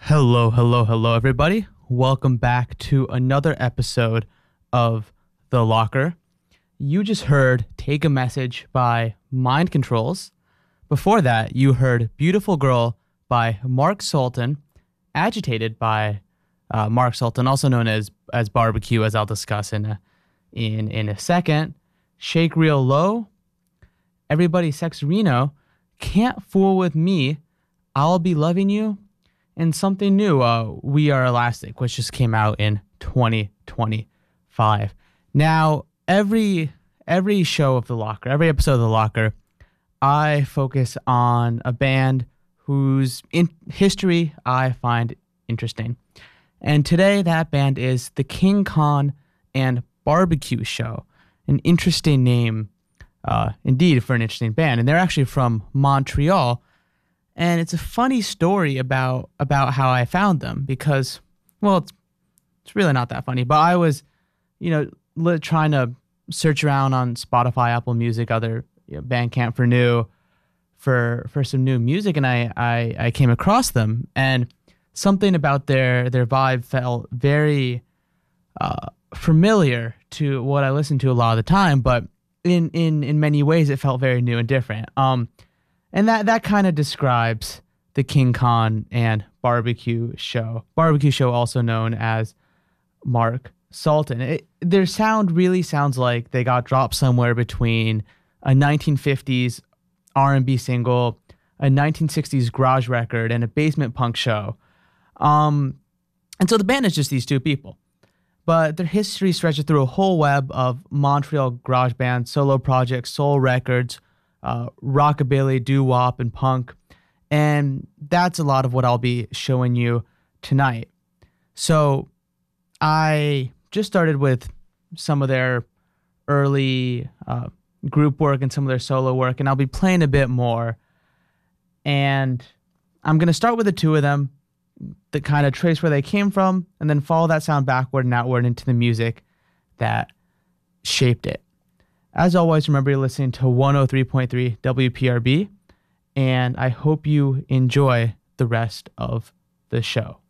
Hello, hello, hello, everybody. Welcome back to another episode of The Locker. You just heard Take a Message by Mind Controls. Before that, you heard Beautiful Girl by Mark Sultan, Agitated by Mark Sultan, also known as Barbecue, as I'll discuss in a second. Shake Real Low, Everybody Sex Reno, Can't Fool With Me, I'll Be Loving You, and something new, We Are Elastic, which just came out in 2025. Now, every show of The Locker, every episode of The Locker, I focus on a band whose history I find interesting. And today, that band is the King Khan and Barbecue Show. An interesting name, indeed, for an interesting band. And they're actually from Montreal. And it's a funny story about how I found them because, well, it's really not that funny. But I was, trying to search around on Spotify, Apple Music, other Bandcamp for some new music, and I came across them, and something about their vibe felt very familiar to what I listen to a lot of the time, but in many ways it felt very new and different. And that kind of describes the King Khan and Barbecue Show. Barbecue Show, also known as Mark Sultan. Their sound really sounds like they got dropped somewhere between a 1950s R&B single, a 1960s garage record, and a basement punk show. And so the band is just these two people. But their history stretches through a whole web of Montreal garage bands, solo projects, soul records, rockabilly, doo-wop, and punk. And that's a lot of what I'll be showing you tonight. So I just started with some of their early group work and some of their solo work, and I'll be playing a bit more. And I'm going to start with the two of them that kind of trace where they came from and then follow that sound backward and outward into the music that shaped it. As always, remember you're listening to 103.3 WPRB, and I hope you enjoy the rest of the show.